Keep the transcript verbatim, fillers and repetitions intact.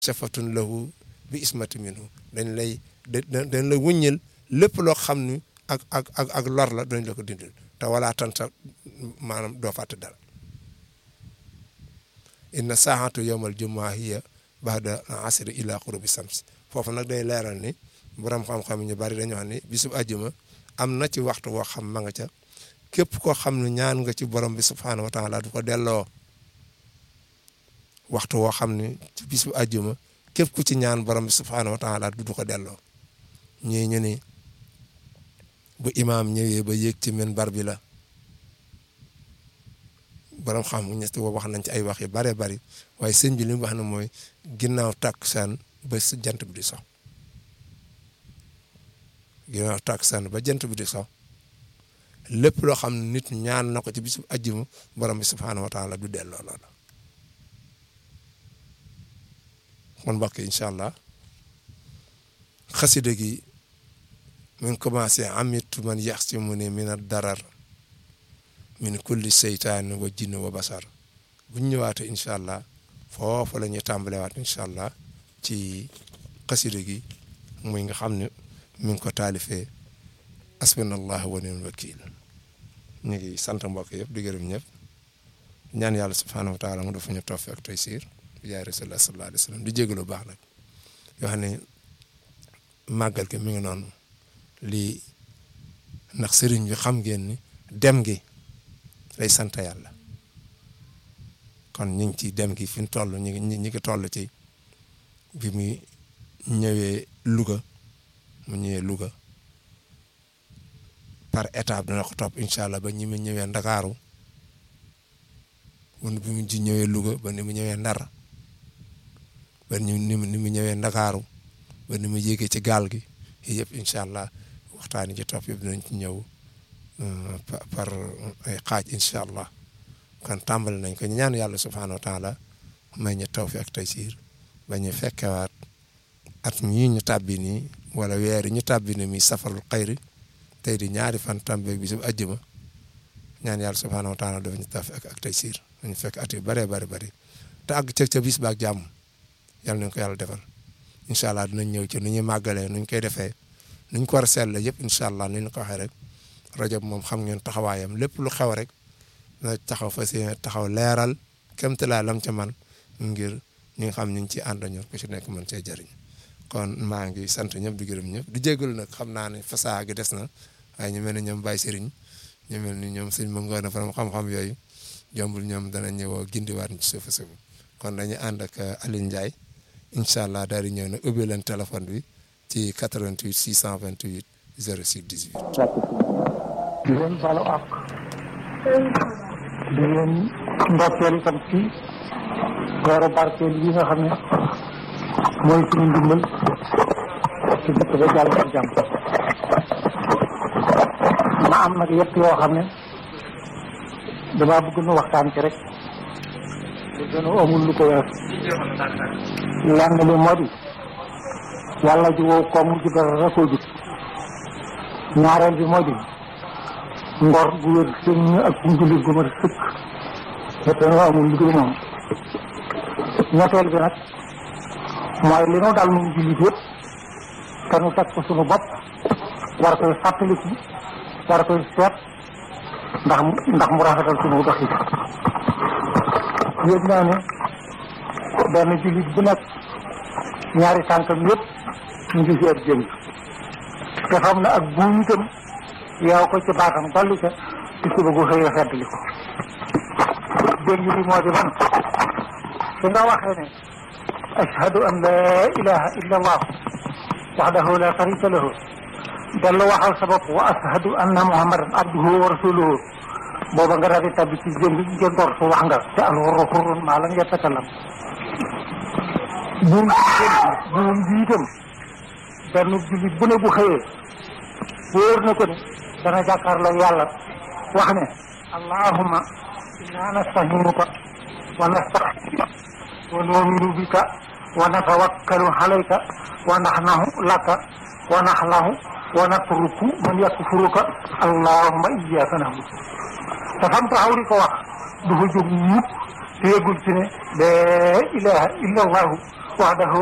safatun lahu bi ismati minhu dañ lay dañ lay wuññil lépp loo xam ni ak ak ak ak lor la dañ la ko dindil te wala tan sa maanaam doo fàtte dara inna saahatu yawmal jumaa hiya ba'da asri ila qurubi sams foofu nag day leeral ni borom xam-xam ñu bari dañu wax ni bisub àjjuma am na ci waxtu woo xam ma nga ca képp koo xam ne ñaan nga ci borom bi subhaanahu wa taala du ko delloo waxtu woo xam ne ci bisub àjjuma képp ku ci ñaan borom bi subhaanahu wa taala du ko delloo ñii ñu ni bu imaam ñëwee ba yéeg ci minbar bi la borom xam ñett boobu wax nañ ci ay wax yu bare bari waaye sëñ bi li mu wax ne mooy ginnaaw takkusaan ba jant bi di so ginnaaw takkusaan ba jant bi di so lépp loo xam ne nit ñaan na ko ci bisu àjjuma borom bi subhaanahu wa taala du delloo loola kon mbokk incha allah xasida gi mu ngi commencé amitu man yaxsimuni min ad-darar min kulli seytaan wa jinn wa basar bu ñu ñëwaatee incha allah foofu la ñuy tàmbalewaat incha allah ci xasida gi muy nga xam ne mi ngi ko taalifee asbunallahu wa ni'mal wakiil ñu ngi sant mbokk yëpp di gërëm ñëpp ñaan yàlla subhaanahu wa taala mu dafa ñu tawfiq ak taysiir bi jaay rasulullah sallallahu alayhi wa sallam di jégalu baax nag yoo xam ne màggal gi mi ngi noonu lii ndax sëriñ bi xam ngeen ni dem gi lay sant yàlla kon ñu ngi ci dem gi fi mu toll ñu ngi ñu ngi toll ci bi muy ñëwee Louga mu ñëwee Louga par étape dina ko topp incha allah ba ñi mu ñëwee Ndakaaru wala bi mu ji ñëwee Louga ba ni mu ñëwee Ndar ba ni mu ni mu ñëwee Ndakaaru ba ni mu yéegee ci gaal gi yëpp incha allah waxtaan yi ci topp yëpp dinañ ci ñëw par ay xaaj incha allah kon tàmbali nañ ko ñaan yàlla subhaanahu wa taala may ñu tawfiq ak taysiir ba ñu fekkewaat at mii ñu tàbbi nii wala weer yi ñu tàbbi nii mi safarul xayri tey di ñaari fan tàmbeeg bi su àjjuma ñaan yàlla subhaanahu wa taala dafa ñu tawfiq ak taysiir ñu fekk at yu bëree bëri bëri te àgg ca ca bis ba ak jàmm yàlla nañ ko yàlla defal incha allah dinañ ñëw ci nu ñuy màggalee nu ñu koy defee nu ñu ko war a seetlee yëpp incha allah ni ñu ko waxee rek rajo bi moom xam ngeen taxawaayam lépp lu xew rek na taxaw fas yéene taxaw leeral kémte laa lam ca man ngir ñi nga xam ñu ngi ci ànd ñor ku ci nekk mën cee jëriñ kon maa ngi sant ñëpp di gërëm ñëpp di jégalu nag xam naa ne fasaa gi des na waaye ñu mel ni ñoom Baye Serigne ñu mel ni ñoom sëñ ma ngoon a faram xam-xam yooyu jombul ñoom dana ñëwoo gindiwaat ñu ci suuf a suuf kon dañuy ànd ak Aliou Ndiaye incha allah daal di ñëw nag ubbi leen téléphone bi ci quatre-vingt-huit six cent vingt-huit zéro six dix-huit. di leen balu àq di leen ndokkeel itam ci weeru barkeel yi nga xam ne mooy suñu ndimbal ci dëkk ba jàll ak jàmm ma am nag yëpp yoo xam ne damaa bëgg nu waxtaan ci rek te gën a amul lu ko wees lenn li moo di yàlla ji wow koom ji dara koo jub ñaareel bi moo di ngor gu wér sëñ ak njullit gu ma sëkk te dañoo amul lu dul moom ñetteel bi nag mooy li nu dal nu jullit yëpp te nu teg ko suñu bopp war koy fàttaliku war koy seet ndax mu ndax mu rafetal suñu dox yi yëg naa ne benn jullit bu nekk ñaari tànkam yëpp ñu ngi ci ab jëng te xam na ak buum itam yow ko ci baatam dolli ca ci suba gu xëyee feddli ko jëng bi moo di man su nga waxee ne ashhadu an laa ilaha illa allah wahdahu la sharika lahu dellu waxal sa bopp wa ashhadu anna muhammadan abduhu wa rasuluhu booba nga daal di tabbi ci jëng jëndoor su wax nga te alxurru xurrun maa lam yatakalam buum buum bi itam benn jullit bu ne bu xëyee wóor na ko ne dana jàkkaarloo yàlla wax ne allahumma inna nastahinuka wa nastaghfiruka wa nu'minu bika wa natawakkalu alayka wa naxnahu laka wa naxlahu wa natruku man yakfuruka allahumma iyyaka na'budu te fam taxaw di ko wax du fa jóg mukk te yëgul ci ne laa ilaha illa allahu وحده